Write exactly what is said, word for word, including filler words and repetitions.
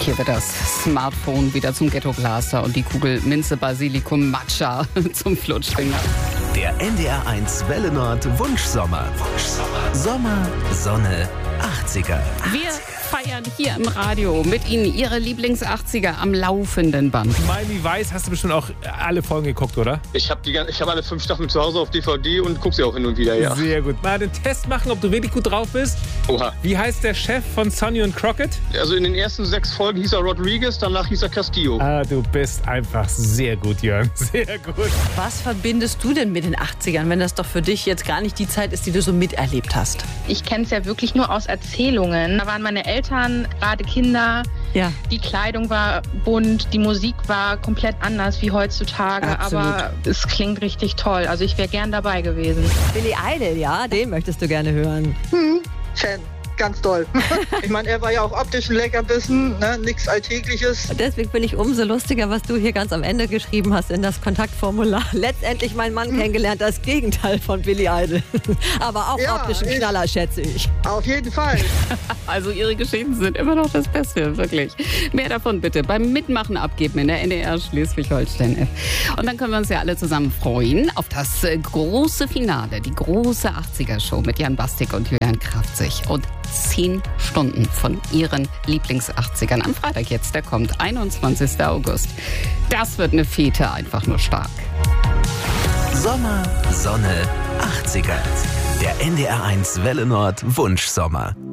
Hier wird das Smartphone wieder zum Ghetto-Blaster und die Kugel Minze Basilikum Matcha zum Flutschfinger. Der N D R eins Welle Nord Wunschsommer. Wunschsommer. Sommer, Sonne, achtziger. Wir feiern hier im Radio mit Ihnen Ihre Lieblings-achtziger am laufenden Band. Miami Vice hast du bestimmt auch alle Folgen geguckt, oder? Ich habe hab alle fünf Staffeln zu Hause auf D V D und gucke sie auch hin und wieder, ja. Sehr gut. Mal den Test machen, ob du wirklich gut drauf bist. Oha. Wie heißt der Chef von Sonny und Crockett? Also in den ersten sechs Folgen hieß er Rodriguez, danach hieß er Castillo. Ah, du bist einfach sehr gut, Jörn. Sehr gut. Was verbindest du denn mit den achtzigern, wenn das doch für dich jetzt gar nicht die Zeit ist, die du so miterlebt hast? Ich kenne es ja wirklich nur aus Erzählungen. Da waren meine Eltern, gerade Kinder. Ja. Die Kleidung war bunt, die Musik war komplett anders wie heutzutage. Absolut. Aber es klingt richtig toll. Also ich wäre gern dabei gewesen. Billy Idol, ja, den möchtest du gerne hören. Hm, Fan. Ganz toll. Ich meine, er war ja auch optisch ein Leckerbissen, ne? Nichts Alltägliches. Und deswegen finde ich umso lustiger, was du hier ganz am Ende geschrieben hast in das Kontaktformular. Letztendlich mein Mann hm. kennengelernt, das Gegenteil von Billy Idol. Aber auch ja, optischen Knaller, schätze ich. Auf jeden Fall. Also Ihre Geschichten sind immer noch das Beste, wirklich. Mehr davon bitte beim Mitmachen abgeben in der N D R Schleswig-Holstein-App. Und dann können wir uns ja alle zusammen freuen auf das große Finale, die große achtziger-Show mit Jan Bastik und Julian Kraftzig. Und zehn Stunden von Ihren Lieblings-achtzigern am Freitag jetzt, der kommt, einundzwanzigster August. Das wird eine Fete, einfach nur stark. Sommer, Sonne, achtziger. Der N D R eins Welle Nord Wunschsommer.